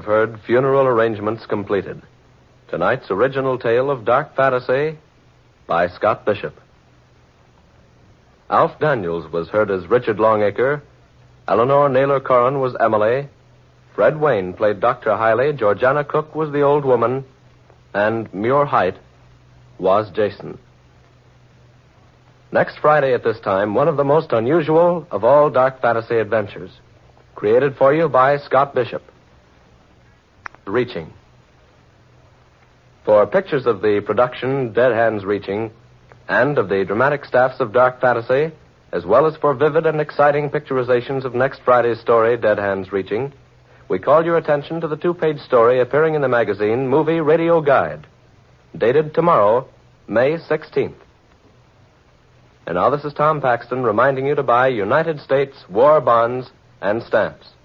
heard Funeral Arrangements Completed. Tonight's original tale of Dark Fantasy by Scott Bishop. Alf Daniels was heard as Richard Longacre. Eleanor Naylor Corrin was Emily. Fred Wayne played Dr. Hiley. Georgiana Cook was the old woman. And Muir Height was Jason. Next Friday at this time, one of the most unusual of all dark fantasy adventures. Created for you by Scott Bishop. Reaching. For pictures of the production Dead Hands Reaching and of the dramatic staffs of Dark Fantasy, as well as for vivid and exciting picturizations of next Friday's story, Dead Hands Reaching, we call your attention to the 2-page story appearing in the magazine Movie Radio Guide, dated tomorrow, May 16th. And now this is Tom Paxton reminding you to buy United States war bonds and stamps.